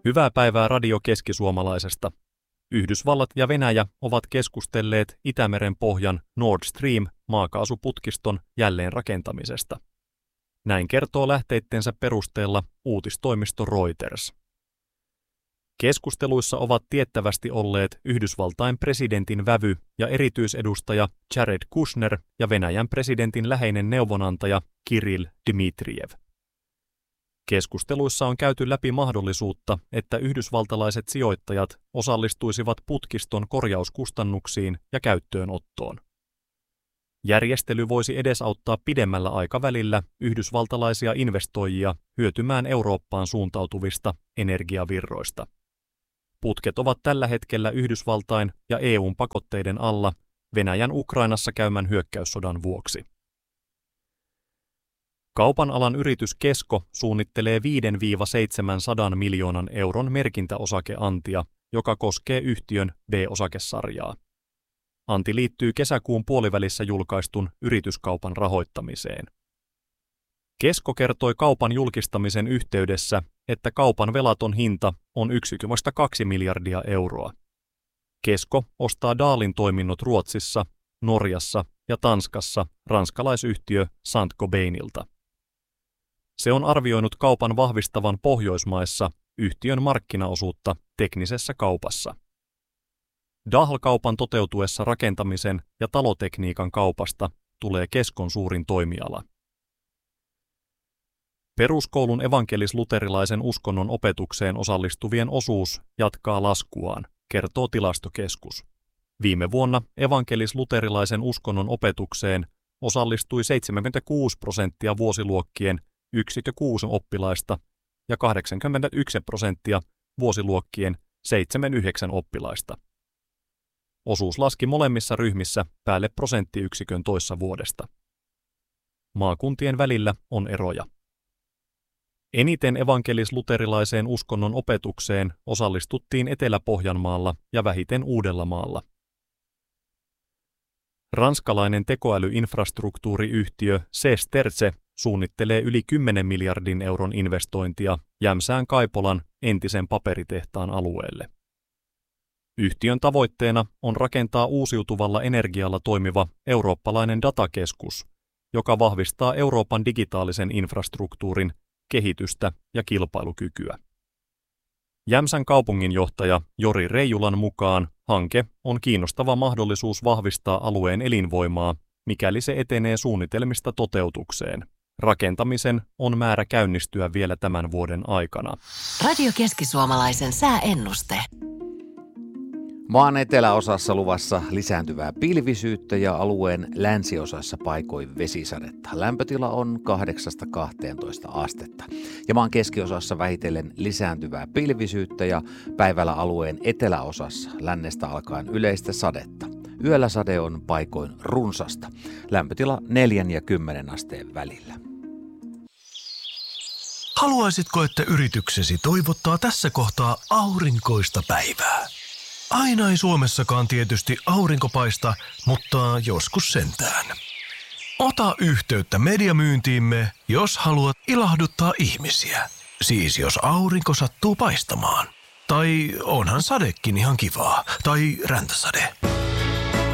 Hyvää päivää Radio Keski-Suomalaisesta. Yhdysvallat ja Venäjä ovat keskustelleet Itämeren pohjan Nord Stream maakaasuputkiston jälleenrakentamisesta. Näin kertoo lähteittensä perusteella uutistoimisto Reuters. Keskusteluissa ovat tiettävästi olleet Yhdysvaltain presidentin vävy ja erityisedustaja Jared Kushner ja Venäjän presidentin läheinen neuvonantaja Kirill Dmitrijev. Keskusteluissa on käyty läpi mahdollisuutta, että yhdysvaltalaiset sijoittajat osallistuisivat putkiston korjauskustannuksiin ja käyttöönottoon. Järjestely voisi edesauttaa pidemmällä aikavälillä yhdysvaltalaisia investoijia hyötymään Eurooppaan suuntautuvista energiavirroista. Putket ovat tällä hetkellä Yhdysvaltain ja EU:n pakotteiden alla Venäjän Ukrainassa käymän hyökkäyssodan vuoksi. Kaupan alan yritys Kesko suunnittelee 5-700 miljoonan euron merkintäosakeantia, joka koskee yhtiön B-osakesarjaa. Anti liittyy kesäkuun puolivälissä julkaistun yrityskaupan rahoittamiseen. Kesko kertoi kaupan julkistamisen yhteydessä, että kaupan velaton hinta on 1,2 miljardia euroa. Kesko ostaa Dahlin toiminnot Ruotsissa, Norjassa ja Tanskassa ranskalaisyhtiö Saint-Gobainilta. Se on arvioinut kaupan vahvistavan Pohjoismaissa yhtiön markkinaosuutta teknisessä kaupassa. Dahl-kaupan toteutuessa rakentamisen ja talotekniikan kaupasta tulee Keskon suurin toimiala. Peruskoulun evankelis-luterilaisen uskonnon opetukseen osallistuvien osuus jatkaa laskuaan, kertoo Tilastokeskus. Viime vuonna evankelis-luterilaisen uskonnon opetukseen osallistui 76% vuosiluokkien 1-6 oppilaista ja 81% vuosiluokkien 7-9 oppilaista. Osuus laski molemmissa ryhmissä päälle prosenttiyksikön toissa vuodesta. Maakuntien välillä on eroja. Eniten evankelis-luterilaiseen uskonnon opetukseen osallistuttiin Etelä-Pohjanmaalla ja vähiten Uudellamaalla. Ranskalainen tekoälyinfrastruktuuriyhtiö Sesterce suunnittelee yli 10 miljardin euron investointia Jämsään Kaipolan entisen paperitehtaan alueelle. Yhtiön tavoitteena on rakentaa uusiutuvalla energialla toimiva eurooppalainen datakeskus, joka vahvistaa Euroopan digitaalisen infrastruktuurin kehitystä ja kilpailukykyä. Jämsän kaupunginjohtaja Jori Reijulan mukaan hanke on kiinnostava mahdollisuus vahvistaa alueen elinvoimaa, mikäli se etenee suunnitelmista toteutukseen. Rakentamisen on määrä käynnistyä vielä tämän vuoden aikana. Radio Keski-Suomalaisen sääennuste. Maan eteläosassa luvassa lisääntyvää pilvisyyttä ja alueen länsiosassa paikoin vesisadetta. Lämpötila on 8-12 astetta. Ja maan keskiosassa vähitellen lisääntyvää pilvisyyttä ja päivällä alueen eteläosassa lännestä alkaen yleistä sadetta. Yöllä sade on paikoin runsasta. Lämpötila 4 ja 10 asteen välillä. Haluaisitko, että yrityksesi toivottaa tässä kohtaa aurinkoista päivää? Aina ei Suomessakaan tietysti aurinko paista, mutta joskus sentään. Ota yhteyttä mediamyyntiimme, jos haluat ilahduttaa ihmisiä. Siis jos aurinko sattuu paistamaan. Tai onhan sadekin ihan kivaa. Tai räntäsade.